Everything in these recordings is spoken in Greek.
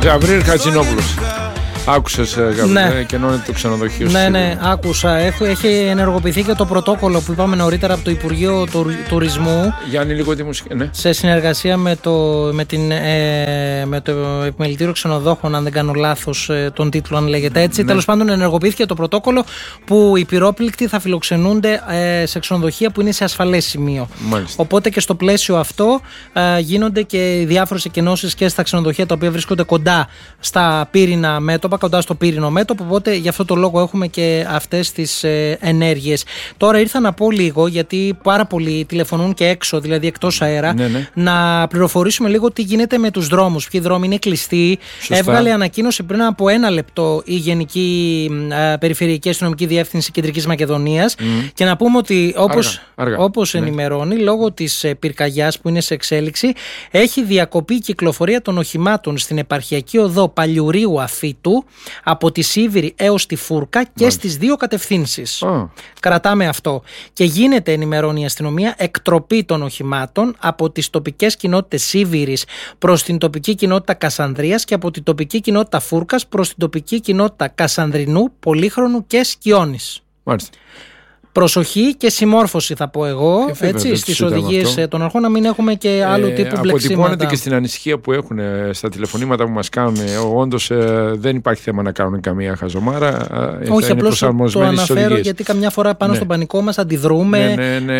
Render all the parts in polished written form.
Γαβρίλ Χατζηνόπουλος. Άκουσες, Γαβρίλ, κενώνεται το ξενοδοχείο. Ναι, άκουσα. Έχει ενεργοποιηθεί και το πρωτόκολλο που είπαμε νωρίτερα από το Υπουργείο Τουρισμού. Γιάννη, λίγο τη μουσική. Ναι. Σε συνεργασία με το Επιμελητήριο Ξενοδόχων, αν δεν κάνω λάθος τον τίτλο, αν λέγεται έτσι. Ναι. Τέλος πάντων, ενεργοποιήθηκε το πρωτόκολλο που οι πυρόπληκτοι θα φιλοξενούνται σε ξενοδοχεία που είναι σε ασφαλές σημείο. Μάλιστα. Οπότε και στο πλαίσιο αυτό γίνονται και διάφορες εκκοινώσεις και στα ξενοδοχεία τα οποία βρίσκονται κοντά στα πύρινα μέτωπα, κοντά στο πύρινο μέτωπο, οπότε γι' αυτό το λόγο έχουμε και αυτές τις ενέργειες. Τώρα ήρθα να πω λίγο, γιατί πάρα πολλοί τηλεφωνούν και έξω, δηλαδή εκτός αέρα, να πληροφορήσουμε λίγο τι γίνεται με τους δρόμους, ποιοι δρόμοι είναι κλειστοί. Σωστά. Έβγαλε ανακοίνωση πριν από 1 λεπτό η Γενική Περιφερειακή Αστυνομική Διεύθυνση Κεντρικής Μακεδονίας και να πούμε ότι όπως ενημερώνει, λόγω της πυρκαγιάς που είναι σε εξέλιξη, έχει διακοπεί η κυκλοφορία των οχημάτων στην επαρχιακή οδό Παλιουρίου Αφήτου από τη Σίβηρη έως τη Φούρκα και στις 2 κατευθύνσεις. Κρατάμε αυτό. Και γίνεται, ενημερώνει η αστυνομία, εκτροπή των οχημάτων από τις τοπικές κοινότητες Σίβηρης προς την τοπική κοινότητα Κασανδρίας και από την τοπική κοινότητα Φούρκας προς την τοπική κοινότητα Κασανδρινού, Πολύχρονου και Σκιώνης. Μάλιστα. Προσοχή και συμμόρφωση, θα πω εγώ, στις οδηγίες των αρχών, να μην έχουμε και άλλου τύπου μπλεξίματα. Αποτυπώνεται και στην ανησυχία που έχουν στα τηλεφωνήματα που μας κάνουν. Όντως δεν υπάρχει θέμα να κάνουν καμία χαζομάρα. Όχι, απλώς το αναφέρω γιατί καμιά φορά πάνω στον πανικό μας αντιδρούμε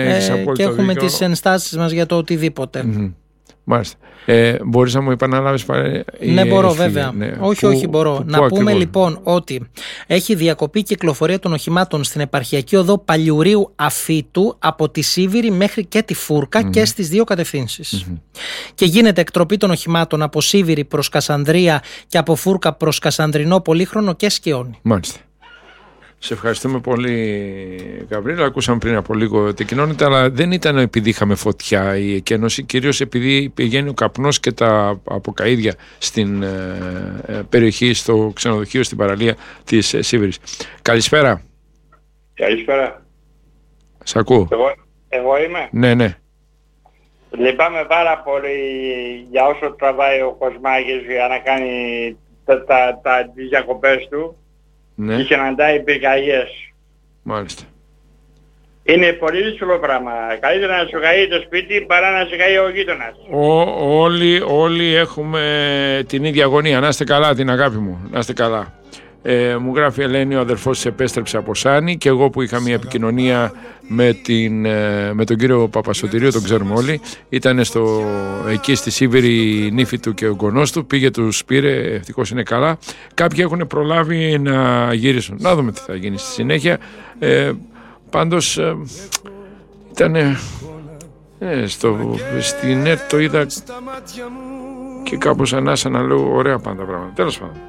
και έχουμε τις ενστάσεις μας για το οτιδήποτε. Μάλιστα. Μπορείς να μου επαναλάβεις πάλι? Ναι, μπορώ, βέβαια. Ναι. Όχι, μπορώ. Να πούμε λοιπόν ότι έχει διακοπεί κυκλοφορία των οχημάτων στην επαρχιακή οδό Παλιουρίου Αφήτου από τη Σίβηρη μέχρι και τη Φούρκα και στις 2 κατευθύνσεις. Και γίνεται εκτροπή των οχημάτων από Σίβηρη προς Κασανδρία και από Φούρκα προς Κασανδρινό, Πολύχρονο και Σκιώνη. Μάλιστα. Σε ευχαριστούμε πολύ, Γαβρίλα. Ακούσαμε πριν από λίγο την κοινότητα, αλλά δεν ήταν επειδή είχαμε φωτιά η εκένωση, κυρίως επειδή πηγαίνει ο καπνός και τα αποκαΐδια στην περιοχή, στο ξενοδοχείο, στην παραλία της Σίβηρης. Καλησπέρα. Καλησπέρα. Σ' ακούω. Εγώ είμαι. Ναι. Λυπάμαι πάρα πολύ για όσο τραβάει ο Κοσμάκης για να κάνει τις διακοπές του. Ναι. Και συναντάει πυρκαγιές. Μάλιστα. Είναι πολύ δύσκολο πράγμα. Καλύτερα να σου καεί το σπίτι παρά να σου καεί ο γείτονας. Όλοι έχουμε την ίδια αγωνία. Να είστε καλά, την αγάπη μου. Να είστε καλά. Μου γράφει η Ελένη, ο αδερφός της επέστρεψε από Σάνη, και εγώ που είχα μια επικοινωνία με τον κύριο Παπασωτηρίο, τον ξέρουμε όλοι. Ήταν εκεί στη Σίβηρη η νύφη του και ο γονός του, πήγε, τους πήρε, ευτυχώς είναι καλά. Κάποιοι έχουν προλάβει να γυρίσουν. Να δούμε τι θα γίνει στη συνέχεια. Πάντως ήταν στην ΕΡΤ το είδα και κάπως ανάσα να λέω ωραία πάντα πράγματα. Τέλος πάντων.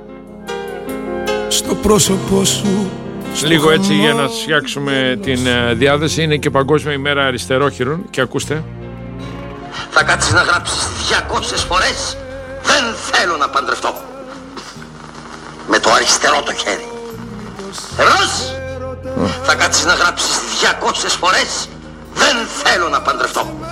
Στο πρόσωπό σου. Λίγο έτσι για να φτιάξουμε την διάθεση. Είναι και Παγκόσμια ημέρα αριστερόχειρων. Και ακούστε. Θα κάτσεις να γράψεις 200 φορές δεν θέλω να παντρευτώ. Με το αριστερό το χέρι. Ευρώς. Θα κάτσεις να γράψεις 200 φορές δεν θέλω να παντρευτώ.